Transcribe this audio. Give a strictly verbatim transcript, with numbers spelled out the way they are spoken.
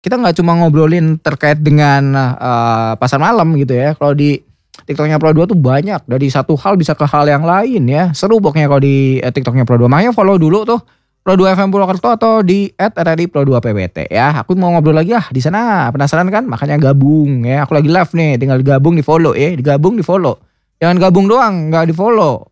kita nggak cuma ngobrolin terkait dengan, eee, pasar malam gitu ya. Kalau di TikTok-nya Pro dua tuh banyak, dari satu hal bisa ke hal yang lain ya. Seru pokoknya kalau di, eee, TikTok-nya Pro dua. Makanya follow dulu tuh Pro dua F M Purwokerto atau di et r r i pro dua p w t ya. Aku mau ngobrol lagi ah di sana, penasaran kan? Makanya gabung ya. Aku lagi live nih, tinggal gabung, di-follow ya, digabung, di-follow. Jangan gabung doang, nggak di-follow.